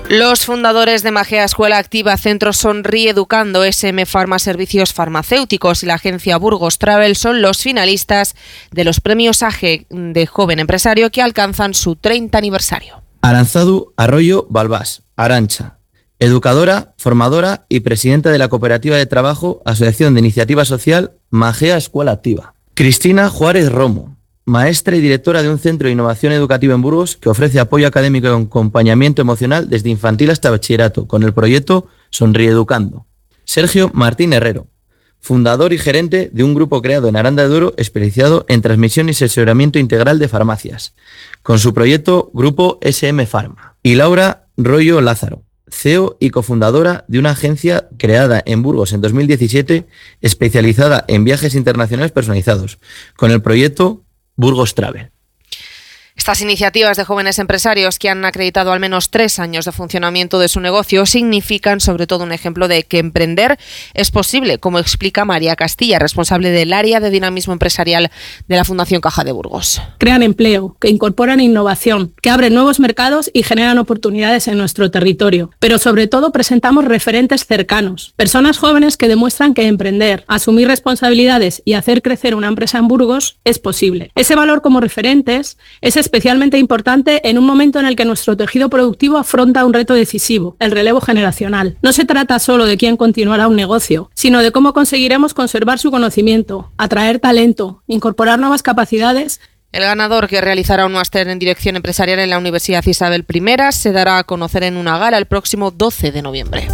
Los fundadores de Magea Escuela Activa, Centro Sonríe Educando, SM Pharma Servicios Farmacéuticos y la agencia Burgos Travel son los finalistas de los premios AGE de Joven Empresario que alcanzan su 30 aniversario. Aranzadu Arroyo Balbás, Arancha, educadora, formadora y presidenta de la Cooperativa de Trabajo, Asociación de Iniciativa Social Magea Escuela Activa. Cristina Juárez Romo, maestra y directora de un centro de innovación educativa en Burgos que ofrece apoyo académico y acompañamiento emocional desde infantil hasta bachillerato con el proyecto Sonríe Educando. Sergio Martín Herrero, fundador y gerente de un grupo creado en Aranda de Duero especializado en transmisión y asesoramiento integral de farmacias, con su proyecto Grupo SM Pharma. Y Laura Rollo Lázaro, CEO y cofundadora de una agencia creada en Burgos en 2017 especializada en viajes internacionales personalizados, con el proyecto Burgos Travel. Estas iniciativas de jóvenes empresarios que han acreditado al menos 3 años de funcionamiento de su negocio significan sobre todo un ejemplo de que emprender es posible, como explica María Castilla, responsable del área de dinamismo empresarial de la Fundación Caja de Burgos. Crean empleo, que incorporan innovación, que abren nuevos mercados y generan oportunidades en nuestro territorio. Pero sobre todo presentamos referentes cercanos, personas jóvenes que demuestran que emprender, asumir responsabilidades y hacer crecer una empresa en Burgos es posible. Ese valor como referentes es especialmente importante en un momento en el que nuestro tejido productivo afronta un reto decisivo, el relevo generacional. No se trata solo de quién continuará un negocio, sino de cómo conseguiremos conservar su conocimiento, atraer talento, incorporar nuevas capacidades. El ganador, que realizará un máster en Dirección Empresarial en la Universidad Isabel I, se dará a conocer en una gala el próximo 12 de noviembre.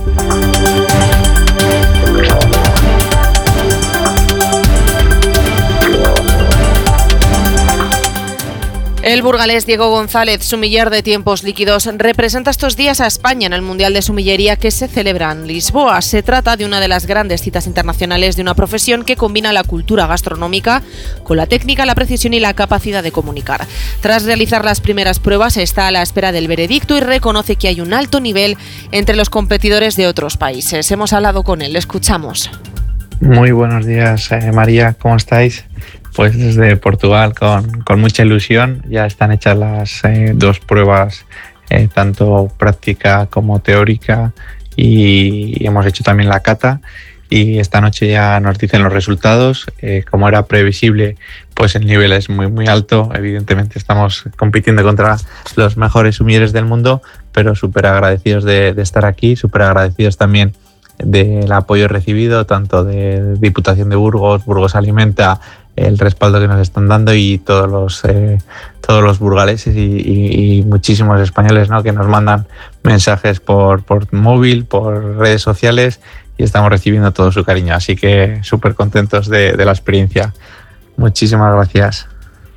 El burgalés Diego González, sumiller de tiempos líquidos, representa estos días a España en el Mundial de Sumillería que se celebra en Lisboa. Se trata de una de las grandes citas internacionales de una profesión que combina la cultura gastronómica con la técnica, la precisión y la capacidad de comunicar. Tras realizar las primeras pruebas, está a la espera del veredicto y reconoce que hay un alto nivel entre los competidores de otros países. Hemos hablado con él, le escuchamos. Muy buenos días, María, ¿cómo estáis? Pues desde Portugal con mucha ilusión. Ya están hechas las 2 pruebas, tanto práctica como teórica, y hemos hecho también la cata, y esta noche ya nos dicen los resultados. Como era previsible, pues el nivel es muy muy alto. Evidentemente estamos compitiendo contra los mejores sumilleres del mundo, pero súper agradecidos de estar aquí, súper agradecidos también del apoyo recibido tanto de Diputación de Burgos, Burgos Alimenta, el respaldo que nos están dando, y todos los burgaleses y muchísimos españoles, ¿no?, que nos mandan mensajes por móvil, por redes sociales, y estamos recibiendo todo su cariño. Así que súper contentos de la experiencia. Muchísimas gracias.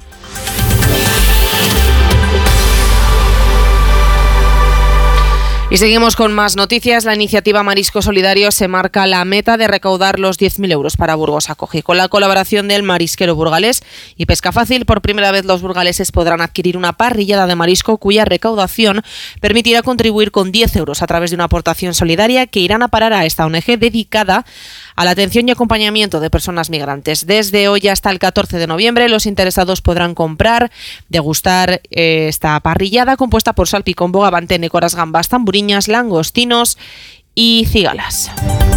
Y seguimos con más noticias. La iniciativa Marisco Solidario se marca la meta de recaudar los 10.000 euros para Burgos Acoge. Con la colaboración del marisquero burgalés y Pesca Fácil, por primera vez los burgaleses podrán adquirir una parrillada de marisco cuya recaudación permitirá contribuir con 10 euros a través de una aportación solidaria que irán a parar a esta ONG dedicada a la atención y acompañamiento de personas migrantes. Desde hoy hasta el 14 de noviembre, los interesados podrán comprar, degustar esta parrillada compuesta por salpicón, bogavante, nécoras, gambas, tamburiñas, langostinos y cigalas.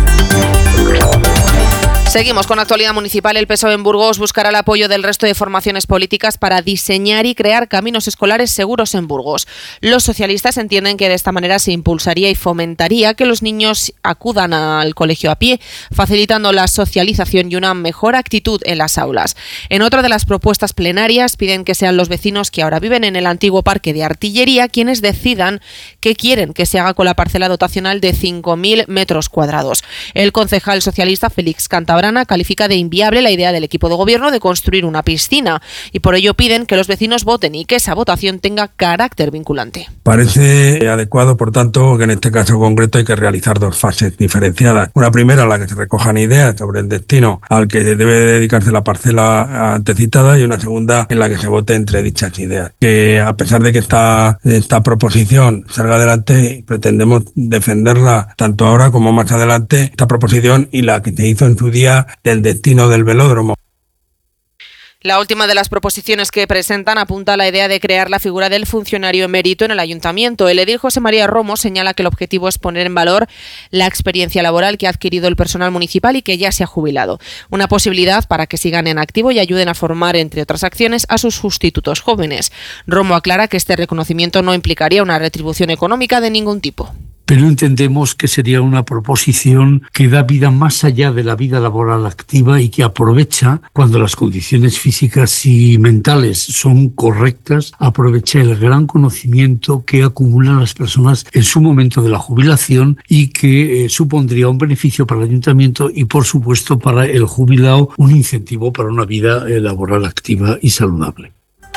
Seguimos con actualidad municipal. El PSOE en Burgos buscará el apoyo del resto de formaciones políticas para diseñar y crear caminos escolares seguros en Burgos. Los socialistas entienden que de esta manera se impulsaría y fomentaría que los niños acudan al colegio a pie, facilitando la socialización y una mejor actitud en las aulas. En otra de las propuestas plenarias piden que sean los vecinos que ahora viven en el antiguo parque de Artillería quienes decidan qué quieren que se haga con la parcela dotacional de 5.000 metros cuadrados. El concejal socialista Félix Cantabrana califica de inviable la idea del equipo de gobierno de construir una piscina y por ello piden que los vecinos voten y que esa votación tenga carácter vinculante. Parece adecuado, por tanto, que en este caso concreto hay que realizar 2 fases diferenciadas. Una primera en la que se recojan ideas sobre el destino al que debe dedicarse la parcela antecitada, y una segunda en la que se vote entre dichas ideas. Que a pesar de que esta proposición salga adelante, pretendemos defenderla tanto ahora como más adelante, esta proposición y la que se hizo en su día del destino del velódromo. La última de las proposiciones que presentan apunta a la idea de crear la figura del funcionario emérito en el ayuntamiento. El edil José María Romo señala que el objetivo es poner en valor la experiencia laboral que ha adquirido el personal municipal y que ya se ha jubilado. Una posibilidad para que sigan en activo y ayuden a formar, entre otras acciones, a sus sustitutos jóvenes. Romo aclara que este reconocimiento no implicaría una retribución económica de ningún tipo. Pero entendemos que sería una proposición que da vida más allá de la vida laboral activa y que aprovecha, cuando las condiciones físicas y mentales son correctas, aprovecha el gran conocimiento que acumulan las personas en su momento de la jubilación y que supondría un beneficio para el ayuntamiento y, por supuesto, para el jubilado, un incentivo para una vida laboral activa y saludable.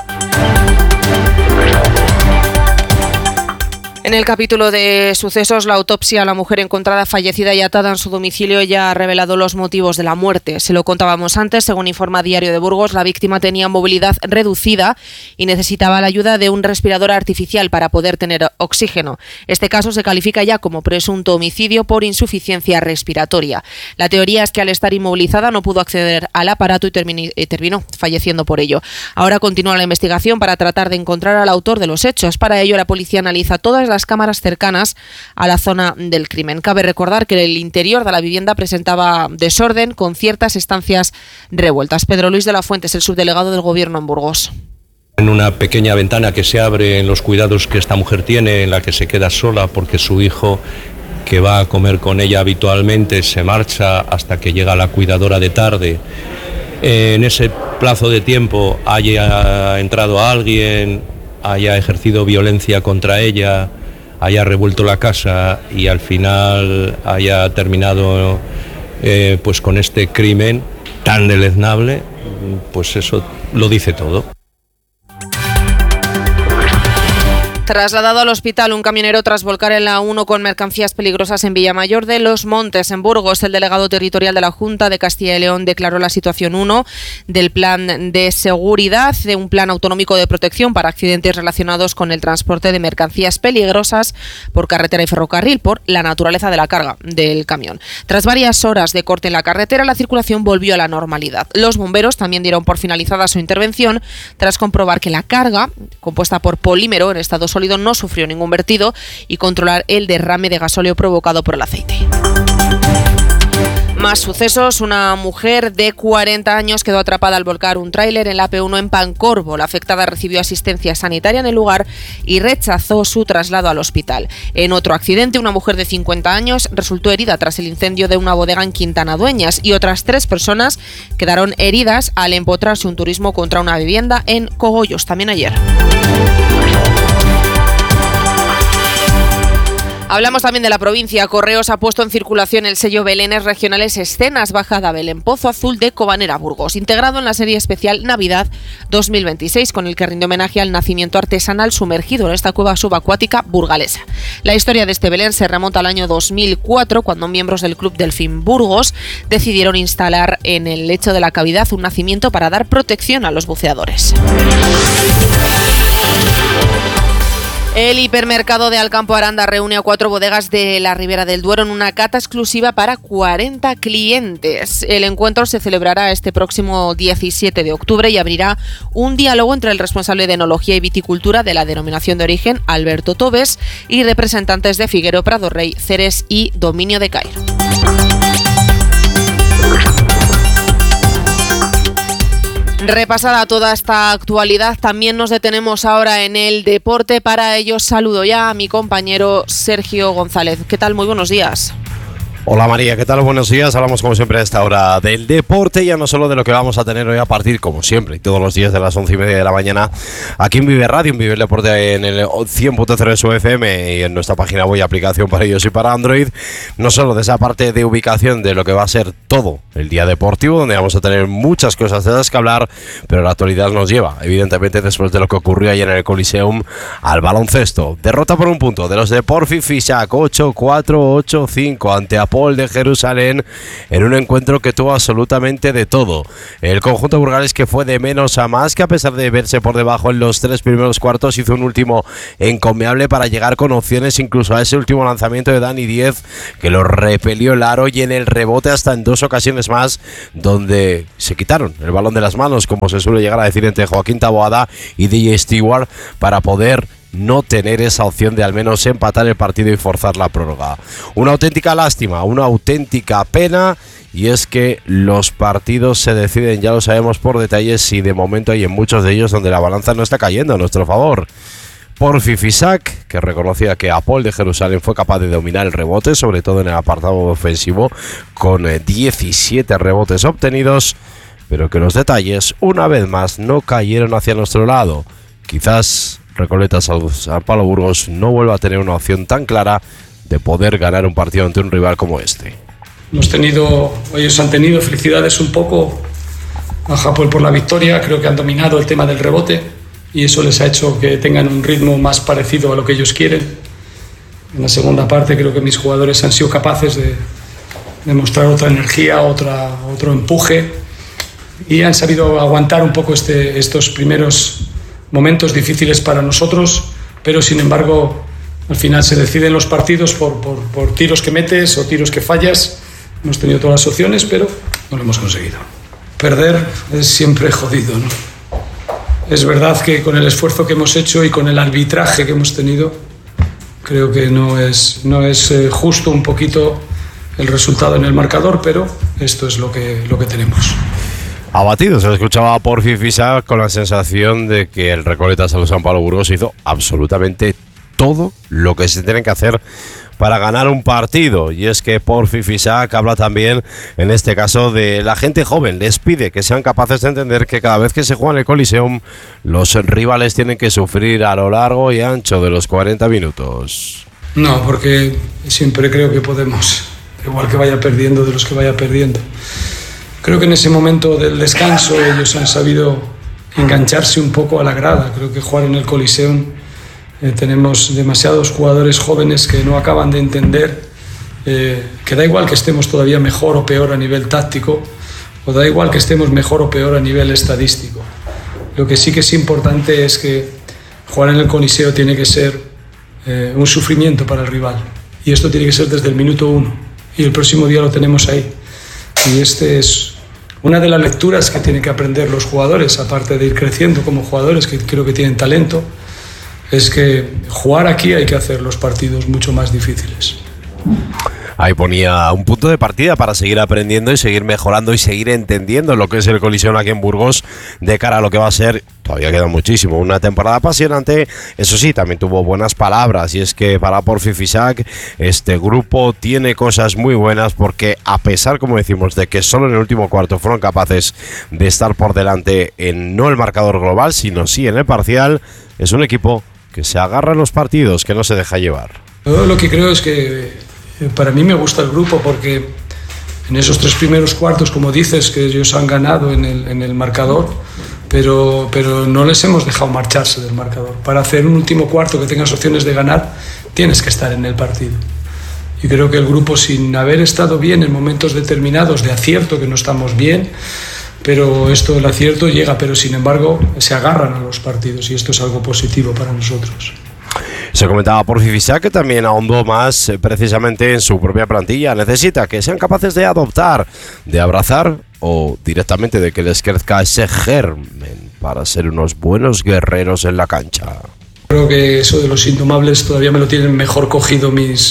En el capítulo de sucesos, la autopsia a la mujer encontrada fallecida y atada en su domicilio ya ha revelado los motivos de la muerte. Se lo contábamos antes, según informa Diario de Burgos, la víctima tenía movilidad reducida y necesitaba la ayuda de un respirador artificial para poder tener oxígeno. Este caso se califica ya como presunto homicidio por insuficiencia respiratoria. La teoría es que al estar inmovilizada no pudo acceder al aparato y terminó falleciendo por ello. Ahora continúa la investigación para tratar de encontrar al autor de los hechos. Para ello, la policía analiza todas las cámaras cercanas a la zona del crimen. Cabe recordar que el interior de la vivienda presentaba desorden con ciertas estancias revueltas. Pedro Luis de la Fuente es el subdelegado del Gobierno en Burgos. En una pequeña ventana que se abre en los cuidados que esta mujer tiene, en la que se queda sola porque su hijo, que va a comer con ella habitualmente, se marcha hasta que llega la cuidadora de tarde. En ese plazo de tiempo haya entrado alguien, haya ejercido violencia contra ella, haya revuelto la casa y al final haya terminado pues con este crimen tan deleznable, pues eso lo dice todo. Trasladado al hospital un camionero tras volcar en la A1 con mercancías peligrosas en Villamayor de los Montes, en Burgos. El delegado territorial de la Junta de Castilla y León declaró la situación 1 del plan de seguridad, de un plan autonómico de protección para accidentes relacionados con el transporte de mercancías peligrosas por carretera y ferrocarril, por la naturaleza de la carga del camión. Tras varias horas de corte en la carretera, la circulación volvió a la normalidad. Los bomberos también dieron por finalizada su intervención tras comprobar que la carga, compuesta por polímero en estado sólido, no sufrió ningún vertido y controlar el derrame de gasóleo provocado por el aceite. Más sucesos. Una mujer de 40 años quedó atrapada al volcar un tráiler en la AP1 en Pancorbo. La afectada recibió asistencia sanitaria en el lugar y rechazó su traslado al hospital. En otro accidente, una mujer de 50 años resultó herida tras el incendio de una bodega en Quintana Dueñas y otras 3 personas quedaron heridas al empotrarse un turismo contra una vivienda en Cogollos, también ayer. Hablamos también de la provincia. Correos ha puesto en circulación el sello Belenes Regionales Escenas Bajada Belén Pozo Azul de Cobanera Burgos, integrado en la serie especial Navidad 2026, con el que rinde homenaje al nacimiento artesanal sumergido en esta cueva subacuática burgalesa. La historia de este Belén se remonta al año 2004, cuando miembros del Club Delfín Burgos decidieron instalar en el lecho de la cavidad un nacimiento para dar protección a los buceadores. El hipermercado de Alcampo Aranda reúne a 4 bodegas de la Ribera del Duero en una cata exclusiva para 40 clientes. El encuentro se celebrará este próximo 17 de octubre y abrirá un diálogo entre el responsable de Enología y Viticultura de la denominación de origen, Alberto Tobes, y representantes de Figuero, Prado Rey, Ceres y Dominio de Cairo. Repasada toda esta actualidad, también nos detenemos ahora en el deporte. Para ello saludo ya a mi compañero Sergio González. ¿Qué tal? Muy buenos días. Hola María, ¿qué tal? Buenos días. Hablamos como siempre a esta hora del deporte, ya no solo de lo que vamos a tener hoy a partir, como siempre, todos los días de las 11:30 de la mañana, aquí en Vive Radio, en Vive el Deporte, en el 100.0 de su FM y en nuestra página web y aplicación para iOS y para Android. No solo de esa parte de ubicación de lo que va a ser todo el día deportivo, donde vamos a tener muchas cosas de las que hablar, pero la actualidad nos lleva, evidentemente, después de lo que ocurrió ayer en el Coliseum, al baloncesto. Derrota por un punto de los de Porfi Fisac, 8-4-8-5 ante Hapoel de Jerusalén en un encuentro que tuvo absolutamente de todo. El conjunto burgalés, que fue de menos a más, que a pesar de verse por debajo en los 3 primeros cuartos, hizo un último encomiable para llegar con opciones incluso a ese último lanzamiento de Dani Diez, que lo repelió el aro, y en el rebote hasta en 2 ocasiones más, donde se quitaron el balón de las manos, como se suele llegar a decir, entre Joaquín Taboada y DJ Stewart, para poder no tener esa opción de al menos empatar el partido y forzar la prórroga. Una auténtica lástima, una auténtica pena, y es que los partidos se deciden, ya lo sabemos, por detalles, y de momento hay en muchos de ellos donde la balanza no está cayendo a nuestro favor. Porfi Fisac, que reconocía que Hapoel de Jerusalén fue capaz de dominar el rebote, sobre todo en el apartado ofensivo, con 17 rebotes obtenidos, pero que los detalles, una vez más, no cayeron hacia nuestro lado. Quizás Recoletas San Pablo Burgos no vuelva a tener una opción tan clara de poder ganar un partido ante un rival como este. Ellos han tenido felicidades un poco a Hapoel por la victoria. Creo que han dominado el tema del rebote y eso les ha hecho que tengan un ritmo más parecido a lo que ellos quieren. En la segunda parte creo que mis jugadores han sido capaces de mostrar otra energía, otro empuje, y han sabido aguantar un poco estos primeros momentos difíciles para nosotros, pero sin embargo al final se deciden los partidos por tiros que metes o tiros que fallas. Hemos tenido todas las opciones, pero no lo hemos conseguido. Perder es siempre jodido, ¿no? Es verdad que con el esfuerzo que hemos hecho y con el arbitraje que hemos tenido, creo que no es justo un poquito el resultado en el marcador, pero esto es lo que tenemos. Abatido, se escuchaba por Fisac con la sensación de que el Recoletas San Pablo Burgos hizo absolutamente todo lo que se tiene que hacer para ganar un partido. Y es que Porfi Fisac habla también, en este caso, de la gente joven. Les pide que sean capaces de entender que cada vez que se juega en el Coliseum, los rivales tienen que sufrir a lo largo y ancho de los 40 minutos. No, porque siempre creo que podemos, igual que vaya perdiendo, de los que vaya perdiendo. Creo que en ese momento del descanso ellos han sabido engancharse un poco a la grada. Creo que jugar en el Coliseum, tenemos demasiados jugadores jóvenes que no acaban de entender que da igual que estemos todavía mejor o peor a nivel táctico, o da igual que estemos mejor o peor a nivel estadístico. Lo que sí que es importante es que jugar en el Coliseo tiene que ser un sufrimiento para el rival, y esto tiene que ser desde el minuto 1, y el próximo día lo tenemos ahí. Y este es una de las lecturas que tienen que aprender los jugadores, aparte de ir creciendo como jugadores, que creo que tienen talento, es que jugar aquí hay que hacer los partidos mucho más difíciles. Ahí ponía un punto de partida para seguir aprendiendo y seguir mejorando y seguir entendiendo lo que es el Coliseum aquí en Burgos de cara a lo que va a ser, todavía queda muchísimo, una temporada apasionante. Eso sí, también tuvo buenas palabras, y es que para Porfi Fisac este grupo tiene cosas muy buenas, porque a pesar, como decimos, de que solo en el último cuarto fueron capaces de estar por delante en no el marcador global, sino sí en el parcial, es un equipo que se agarra en los partidos, que no se deja llevar. Yo lo que creo es que para mí me gusta el grupo, porque en esos 3 primeros cuartos, como dices, que ellos han ganado en el marcador, pero no les hemos dejado marcharse del marcador. Para hacer un último cuarto que tengas opciones de ganar, tienes que estar en el partido. Y creo que el grupo, sin haber estado bien en momentos determinados de acierto, que no estamos bien, pero el acierto llega, pero sin embargo se agarran a los partidos, y esto es algo positivo para nosotros. Se comentaba por Fisac, que también ahondó más precisamente en su propia plantilla. Necesita que sean capaces de adoptar, de abrazar o directamente de que les crezca ese germen para ser unos buenos guerreros en la cancha. Creo que eso de los indomables todavía me lo tienen mejor cogido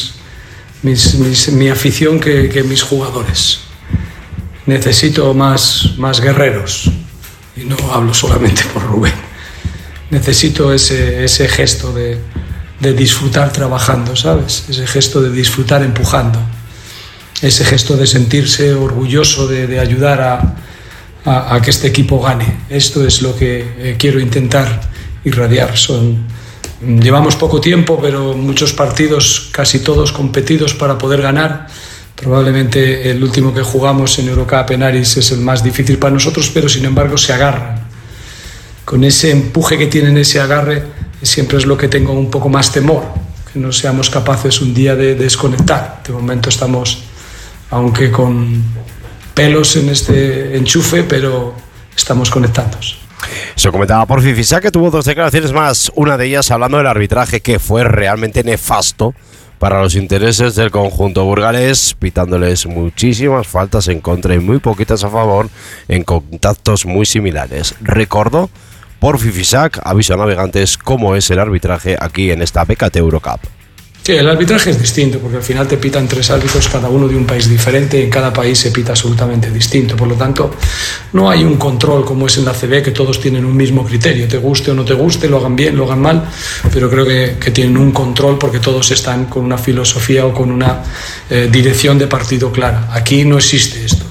mi afición que mis jugadores. Necesito más guerreros, y no hablo solamente por Rubén. Necesito ese gesto de disfrutar trabajando, ¿sabes? Ese gesto de disfrutar empujando, ese gesto de sentirse orgulloso de ayudar a que este equipo gane. Esto es lo que quiero intentar irradiar. Llevamos poco tiempo, pero muchos partidos, casi todos competidos para poder ganar. Probablemente el último que jugamos en Eurocup en Aris es el más difícil para nosotros, pero sin embargo se agarran. Con ese empuje que tienen, ese agarre, siempre es lo que tengo un poco más temor, que no seamos capaces un día de desconectar. De momento estamos aunque con pelos en este enchufe, pero estamos conectados. Se comentaba por Fifisa, que tuvo 2 declaraciones más, una de ellas hablando del arbitraje, que fue realmente nefasto para los intereses del conjunto burgalés, pitándoles muchísimas faltas en contra y muy poquitas a favor en contactos muy similares. Recordó por Fifisac, aviso a navegantes, cómo es el arbitraje aquí en esta BKT Eurocup. Sí, el arbitraje es distinto, porque al final te pitan 3 árbitros, cada uno de un país diferente, y en cada país se pita absolutamente distinto. Por lo tanto, no hay un control como es en la ACB, que todos tienen un mismo criterio, te guste o no te guste, lo hagan bien, lo hagan mal, pero creo que tienen un control porque todos están con una filosofía o con una dirección de partido clara. Aquí no existe esto.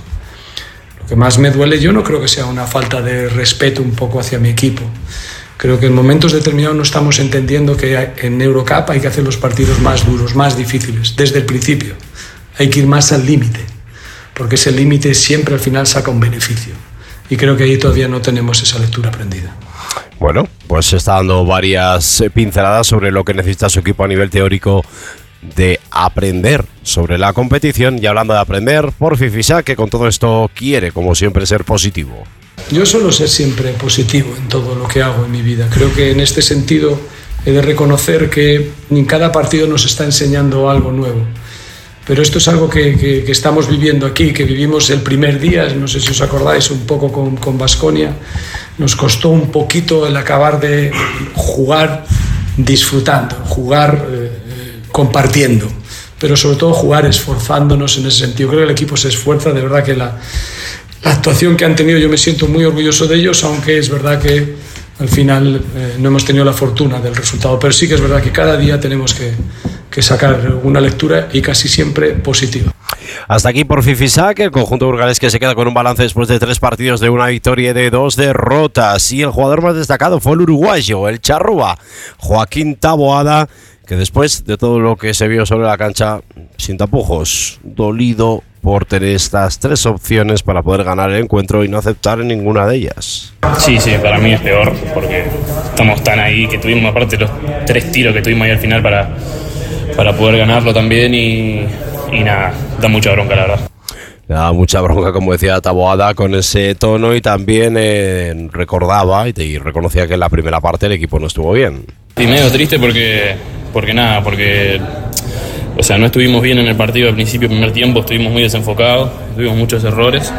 Lo que más me duele, yo no creo que sea una falta de respeto un poco hacia mi equipo. Creo que en momentos determinados no estamos entendiendo que en Eurocup hay que hacer los partidos más duros, más difíciles, desde el principio. Hay que ir más al límite, porque ese límite siempre al final saca un beneficio. Y creo que ahí todavía no tenemos esa lectura aprendida. Bueno, pues se está dando varias pinceladas sobre lo que necesita su equipo a nivel teórico de aprender sobre la competición. Y hablando de aprender, por Fifisa, que con todo esto quiere, como siempre, ser positivo. Yo suelo ser siempre positivo en todo lo que hago en mi vida. Creo que en este sentido he de reconocer que en cada partido nos está enseñando algo nuevo. Pero esto es algo que estamos viviendo aquí, que vivimos el primer día, no sé si os acordáis, un poco con Baskonia. Nos costó un poquito el acabar de jugar disfrutando, jugar compartiendo, pero sobre todo jugar esforzándonos en ese sentido. Creo que el equipo se esfuerza, de verdad que la actuación que han tenido, yo me siento muy orgulloso de ellos, aunque es verdad que al final no hemos tenido la fortuna del resultado, pero sí que es verdad que cada día tenemos que sacar una lectura y casi siempre positiva. Hasta aquí por Fifisac, el conjunto burgalés que se queda con un balance después de 3 partidos de 1 victoria y de 2 derrotas. Y el jugador más destacado fue el uruguayo, el charrúa, Joaquín Taboada, que después de todo lo que se vio sobre la cancha, sin tapujos, dolido por tener estas 3 opciones para poder ganar el encuentro y no aceptar ninguna de ellas. Sí, para mí es peor, porque estamos tan ahí, que tuvimos aparte los 3 tiros que tuvimos ahí al final para poder ganarlo también y nada, da mucha bronca, la verdad. Da mucha bronca, como decía Taboada, con ese tono, y también recordaba y reconocía que en la primera parte el equipo no estuvo bien. Y medio triste porque o sea, no estuvimos bien en el partido al principio, primer tiempo, estuvimos muy desenfocados, tuvimos muchos errores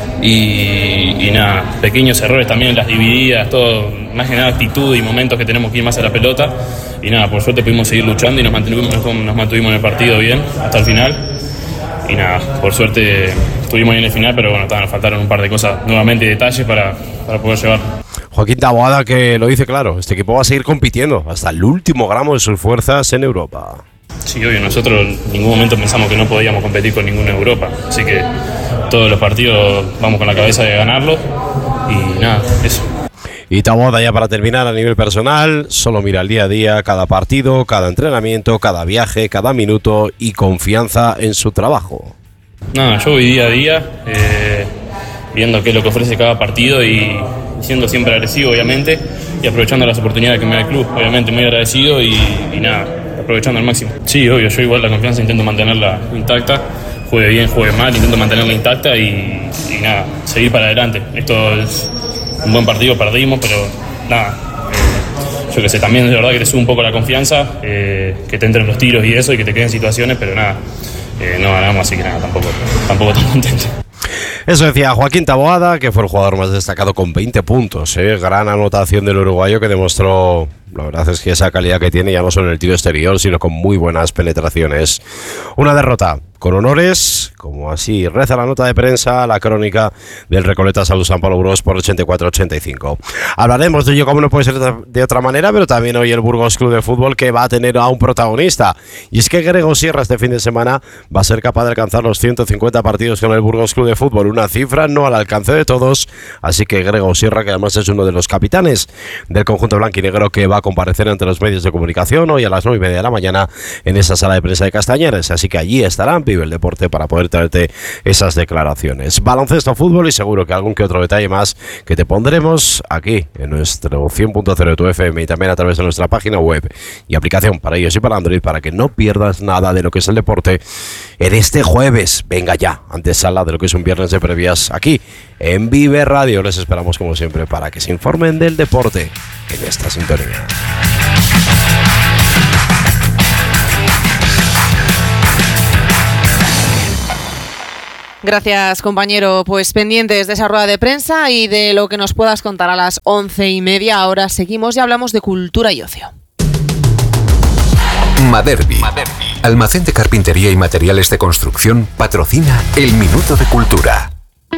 y nada, pequeños errores también en las divididas, todo, más que nada actitud y momentos que tenemos que ir más a la pelota, y nada, por suerte pudimos seguir luchando y nos mantuvimos en el partido bien hasta el final, y nada, por suerte estuvimos bien en el final, pero bueno, nos faltaron un par de cosas, nuevamente detalles para poder llevar. Joaquín Taboada, que lo dice claro, este equipo va a seguir compitiendo hasta el último gramo de sus fuerzas en Europa. Sí, obvio, nosotros en ningún momento pensamos que no podíamos competir con ninguna Europa, así que todos los partidos vamos con la cabeza de ganarlo y nada, eso. Y Taboada, ya para terminar, a nivel personal, solo mira el día a día, cada partido, cada entrenamiento, cada viaje, cada minuto, y confianza en su trabajo. Nada, yo voy día a día, viendo qué es lo que ofrece cada partido y siendo siempre agresivo, obviamente, y aprovechando las oportunidades que me da el club, obviamente muy agradecido y nada, aprovechando al máximo. Sí, obvio, yo igual la confianza intento mantenerla intacta, juegue bien, juegue mal, intento mantenerla intacta y nada, seguir para adelante. Esto es un buen partido, perdimos, pero nada, yo que sé, también de verdad que te sube un poco la confianza, que te entren los tiros y eso, y que te queden situaciones, pero nada, no ganamos, así que nada, tampoco tan contento. Eso decía Joaquín Taboada, que fue el jugador más destacado con 20 puntos. Gran anotación del uruguayo, que demostró, la verdad es que esa calidad que tiene ya no solo en el tiro exterior, sino con muy buenas penetraciones. Una derrota con honores, como así reza la nota de prensa, la crónica del Recoleta Salud San Pablo Burgos por 84-85. Hablaremos de ello como no puede ser de otra manera, pero también hoy el Burgos Club de Fútbol, que va a tener a un protagonista. Y es que Grego Sierra este fin de semana va a ser capaz de alcanzar los 150 partidos con el Burgos Club de Fútbol. Una cifra no al alcance de todos, así que Grego Sierra, que además es uno de los capitanes del conjunto blanquinegro, que va a comparecer ante los medios de comunicación hoy a las 9:30 de la mañana en esa sala de prensa de Castañares. Así que allí estarán Vive el Deporte para poder traerte esas declaraciones. Baloncesto, fútbol y seguro que algún que otro detalle más que te pondremos aquí en nuestro 100.0 de tu FM y también a través de nuestra página web y aplicación para iOS y para Android, para que no pierdas nada de lo que es el deporte en este jueves. Venga ya, antesala de lo que es un viernes de previas aquí en Vive Radio. Les esperamos como siempre para que se informen del deporte en esta sintonía. Gracias, compañero. Pues pendientes de esa rueda de prensa y de lo que nos puedas contar a las 11:30. Ahora seguimos y hablamos de cultura y ocio. Maderbi, almacén de carpintería y materiales de construcción, patrocina el Minuto de Cultura.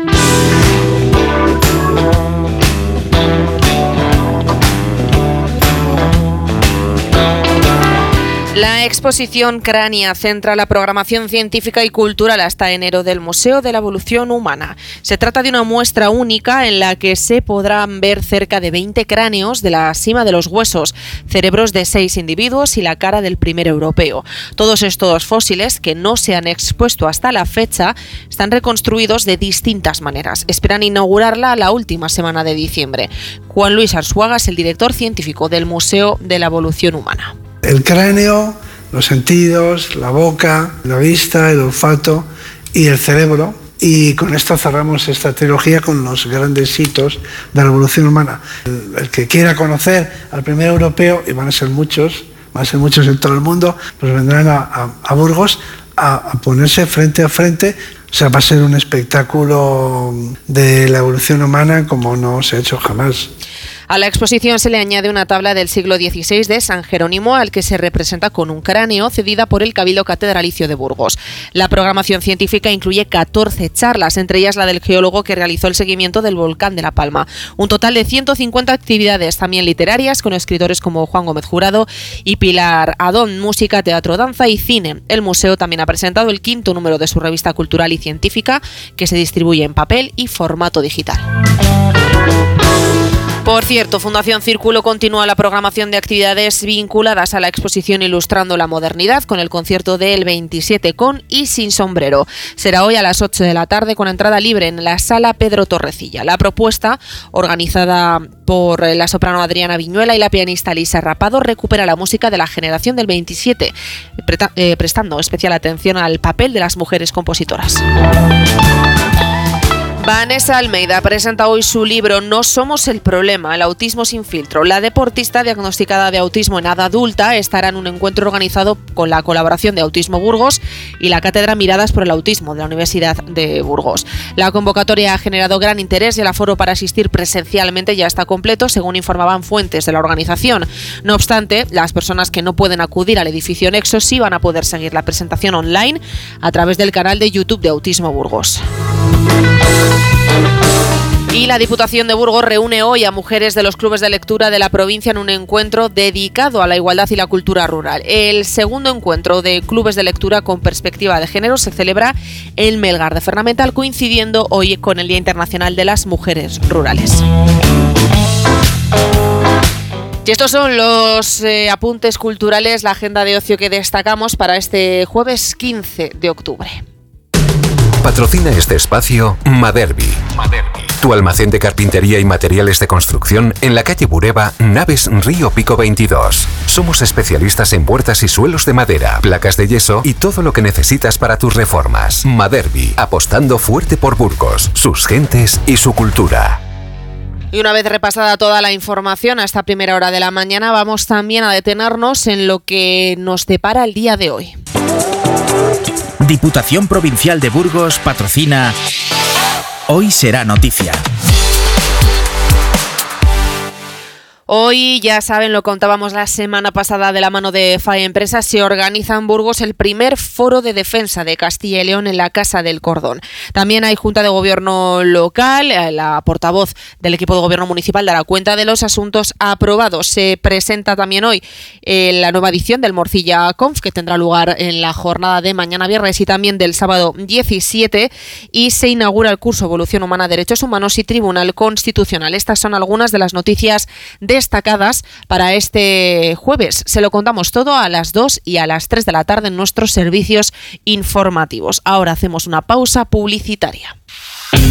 La exposición Crania centra la programación científica y cultural hasta enero del Museo de la Evolución Humana. Se trata de una muestra única en la que se podrán ver cerca de 20 cráneos de la cima de los huesos, cerebros de 6 individuos y la cara del primer europeo. Todos estos fósiles, que no se han expuesto hasta la fecha, están reconstruidos de distintas maneras. Esperan inaugurarla la última semana de diciembre. Juan Luis Arzuaga es el director científico del Museo de la Evolución Humana. El cráneo, los sentidos, la boca, la vista, el olfato y el cerebro. Y con esto cerramos esta trilogía con los grandes hitos de la evolución humana. El que quiera conocer al primer europeo, y van a ser muchos en todo el mundo, pues vendrán a Burgos a ponerse frente a frente. O sea, va a ser un espectáculo de la evolución humana como no se ha hecho jamás. A la exposición se le añade una tabla del siglo XVI de San Jerónimo, al que se representa con un cráneo, cedida por el Cabildo Catedralicio de Burgos. La programación científica incluye 14 charlas, entre ellas la del geólogo que realizó el seguimiento del volcán de La Palma. Un total de 150 actividades, también literarias, con escritores como Juan Gómez Jurado y Pilar Adón, música, teatro, danza y cine. El museo también ha presentado el 5º número de su revista cultural y científica, que se distribuye en papel y formato digital. Por cierto, Fundación Círculo continúa la programación de actividades vinculadas a la exposición Ilustrando la Modernidad, con el concierto del 27 con y sin sombrero. Será hoy a las 8 de la tarde con entrada libre en la Sala Pedro Torrecilla. La propuesta, organizada por la soprano Adriana Viñuela y la pianista Lisa Rapado, recupera la música de la generación del 27, prestando especial atención al papel de las mujeres compositoras. Vanessa Almeida presenta hoy su libro No somos el problema, el autismo sin filtro. La deportista diagnosticada de autismo en edad adulta estará en un encuentro organizado con la colaboración de Autismo Burgos y la Cátedra Miradas por el Autismo de la Universidad de Burgos. La convocatoria ha generado gran interés y el aforo para asistir presencialmente ya está completo, según informaban fuentes de la organización. No obstante, las personas que no pueden acudir al edificio Nexo sí van a poder seguir la presentación online a través del canal de YouTube de Autismo Burgos. Y la Diputación de Burgos reúne hoy a mujeres de los clubes de lectura de la provincia en un encuentro dedicado a la igualdad y la cultura rural. El segundo encuentro de clubes de lectura con perspectiva de género se celebra en Melgar de Fernamental, coincidiendo hoy con el Día Internacional de las Mujeres Rurales. Y estos son los apuntes culturales, la agenda de ocio que destacamos para este jueves 15 de octubre. Patrocina este espacio Maderbi, tu almacén de carpintería y materiales de construcción en la calle Bureba, Naves Río Pico 22. Somos especialistas en puertas y suelos de madera, placas de yeso y todo lo que necesitas para tus reformas. Maderbi, apostando fuerte por Burgos, sus gentes y su cultura. Y una vez repasada toda la información a esta primera hora de la mañana, vamos también a detenernos en lo que nos depara el día de hoy. Diputación Provincial de Burgos patrocina Hoy será noticia. Hoy, ya saben, lo contábamos la semana pasada de la mano de FAE Empresas, se organiza en Burgos el primer foro de defensa de Castilla y León en la Casa del Cordón. También hay Junta de Gobierno local, la portavoz del equipo de Gobierno municipal dará cuenta de los asuntos aprobados. Se presenta también hoy la nueva edición del Morcilla Conf, que tendrá lugar en la jornada de mañana viernes y también del sábado 17, y se inaugura el curso Evolución Humana, Derechos Humanos y Tribunal Constitucional. Estas son algunas de las noticias de destacadas para este jueves. Se lo contamos todo a las 2 y a las 3 de la tarde en nuestros servicios informativos. Ahora hacemos una pausa publicitaria.